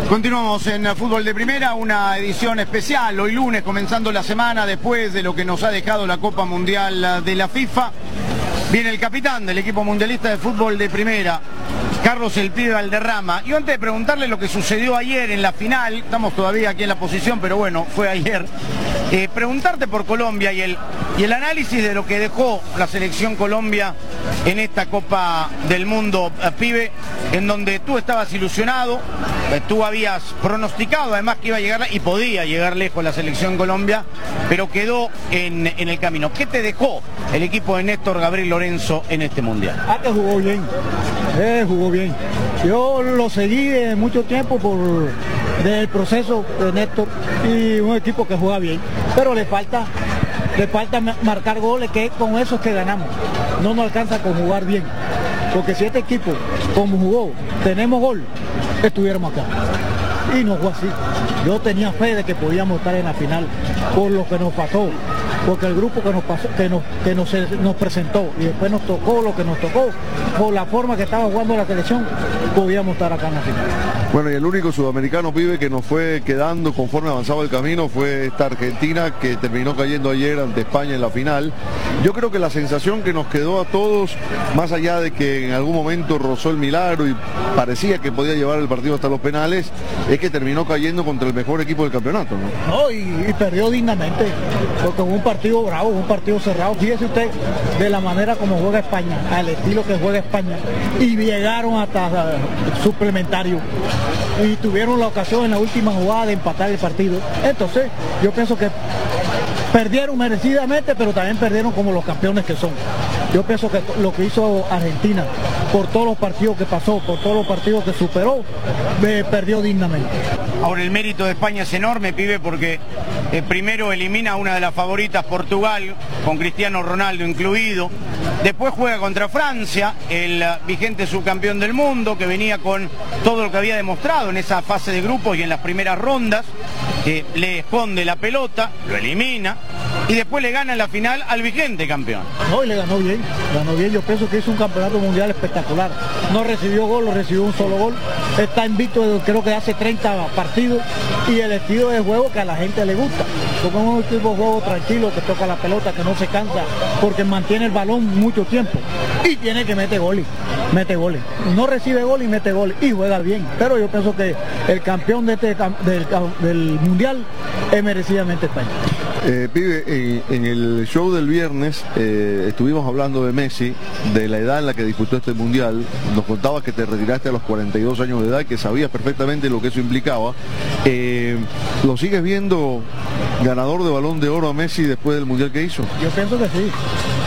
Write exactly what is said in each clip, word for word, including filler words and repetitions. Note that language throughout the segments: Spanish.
Continuamos en Fútbol de Primera, una edición especial, hoy lunes, comenzando la semana después de lo que nos ha dejado la Copa Mundial de la FIFA. Viene el capitán del equipo mundialista de Fútbol de Primera, Carlos El Pibe Valderrama. Y antes de preguntarle lo que sucedió ayer en la final, estamos todavía aquí en la posición, pero bueno, fue ayer, eh, preguntarte por Colombia y el, y el análisis de lo que dejó la selección Colombia en esta Copa del Mundo, eh, Pibe, en donde tú estabas ilusionado, eh, tú habías pronosticado además que iba a llegar y podía llegar lejos la selección Colombia, pero quedó en, en el camino. ¿Qué te dejó el equipo de Néstor Gabriel Lorenzo en este Mundial? Ah, que jugó bien, eh, jugó bien. Yo lo seguí de mucho tiempo por del proceso de Néstor y un equipo que juega bien, pero le falta le falta marcar goles, que con eso es que ganamos. No nos alcanza con jugar bien, porque si este equipo como jugó tenemos gol, estuviéramos acá, y no fue así. Yo tenía fe de que podíamos estar en la final por lo que nos pasó, porque el grupo que nos pasó, que nos, que nos, nos presentó y después nos tocó lo que nos tocó, por la forma que estaba jugando la selección, podíamos estar acá en la final. Bueno, y el único sudamericano, Pibe, que nos fue quedando conforme avanzaba el camino fue esta Argentina, que terminó cayendo ayer ante España en la final. Yo creo que la sensación que nos quedó a todos, más allá de que en algún momento rozó el milagro y parecía que podía llevar el partido hasta los penales, es que terminó cayendo contra el mejor equipo del campeonato, ¿no? No, y, y perdió dignamente, porque fue un partido bravo, un partido cerrado. Fíjese usted de la manera como juega España, al estilo que juega España, y llegaron hasta uh, suplementario y tuvieron la ocasión en la última jugada de empatar el partido. Entonces yo pienso que perdieron merecidamente, pero también perdieron como los campeones que son. Yo pienso que lo que hizo Argentina, por todos los partidos que pasó, por todos los partidos que superó, eh, perdió dignamente. Ahora el mérito de España es enorme, Pibe, porque eh, primero elimina a una de las favoritas, Portugal, con Cristiano Ronaldo incluido. Después juega contra Francia, el uh, vigente subcampeón del mundo, que venía con todo lo que había demostrado en esa fase de grupos y en las primeras rondas. Eh, le esconde la pelota, lo elimina y después le gana en la final al vigente campeón. No, y le ganó bien, ganó bien. Yo pienso que hizo un campeonato mundial espectacular. No recibió gol, recibió un solo gol. Está invicto, creo que hace treinta partidos, y el estilo de juego que a la gente le gusta. Como un tipo de juego tranquilo, que toca la pelota, que no se cansa, porque mantiene el balón mucho tiempo y tiene que meter goles, mete goles. No recibe gol y mete goles y juega bien. Pero yo pienso que el campeón de este, del, del mundial es merecidamente España. Eh, Pibe, en, en el show del viernes eh, estuvimos hablando de Messi, de la edad en la que disputó este mundial. Nos contabas que te retiraste a los cuarenta y dos años de edad, que sabías perfectamente lo que eso implicaba. Eh, ¿Lo sigues viendo ganador de Balón de Oro a Messi después del mundial que hizo? Yo pienso que sí,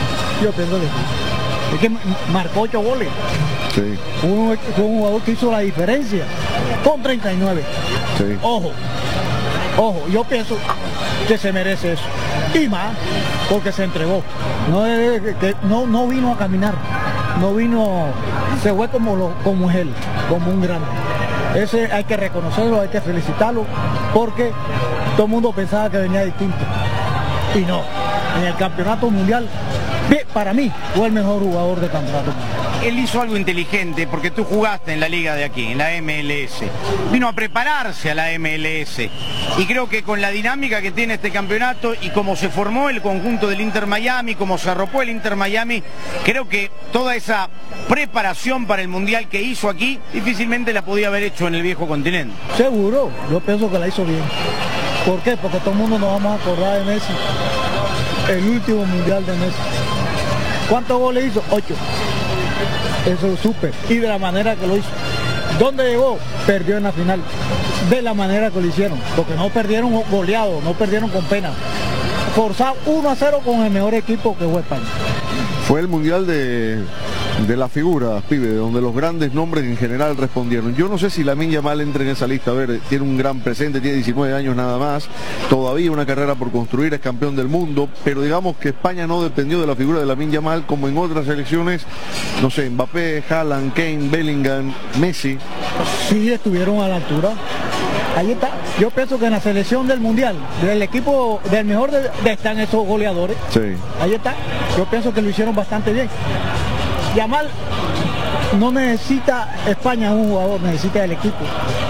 yo pienso que sí. Es que marcó ocho goles. Sí. Fue un, fue un jugador que hizo la diferencia con treinta y nueve. Sí. Ojo, ojo, yo pienso que se merece eso. Y más, porque se entregó. No, que no, no vino a caminar, no vino, se fue como, lo, como es él, como un grande. Ese hay que reconocerlo, hay que felicitarlo, porque todo el mundo pensaba que venía distinto. Y no, en el campeonato mundial, para mí, fue el mejor jugador del campeonato mundial. Él hizo algo inteligente, porque tú jugaste en la liga de aquí, en la M L S. Vino a prepararse a la M L S. Y creo que con la dinámica que tiene este campeonato y cómo se formó el conjunto del Inter Miami, cómo se arropó el Inter Miami, creo que toda esa preparación para el Mundial que hizo aquí, difícilmente la podía haber hecho en el viejo continente. Seguro, yo pienso que la hizo bien. ¿Por qué? Porque todo el mundo nos vamos a acordar de Messi. El último Mundial de Messi. ¿Cuántos goles hizo? Ocho. Eso es súper. Y de la manera que lo hizo. ¿Dónde llegó? Perdió en la final. De la manera que lo hicieron. Porque no perdieron goleados, no perdieron con pena. Forzado uno a cero con el mejor equipo que fue España. Fue el mundial de, de las figuras, Pibe, donde los grandes nombres en general respondieron. Yo no sé si Lamine Yamal entra en esa lista. A ver, tiene un gran presente, tiene diecinueve años nada más, todavía una carrera por construir, es campeón del mundo, pero digamos que España no dependió de la figura de Lamine Yamal como en otras selecciones, no sé, Mbappé, Haaland, Kane, Bellingham, Messi. Sí, estuvieron a la altura. Ahí está. Yo pienso que en la selección del mundial, del equipo, del mejor de, de están esos goleadores. Sí. Ahí está. Yo pienso que lo hicieron bastante bien. Yamal no necesita España un jugador, necesita el equipo.